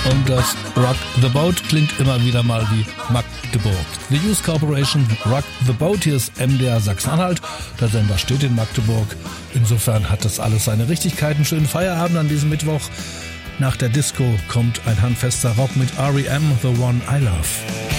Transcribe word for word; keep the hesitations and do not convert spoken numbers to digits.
Und das Rock the Boat klingt immer wieder mal wie Magdeburg. The Youth Corporation, Rock the Boat, hier ist M D R Sachsen-Anhalt. Der Sender steht in Magdeburg. Insofern hat das alles seine Richtigkeiten. Schönen Feierabend an diesem Mittwoch. Nach der Disco kommt ein handfester Rock mit R E M, The One I Love.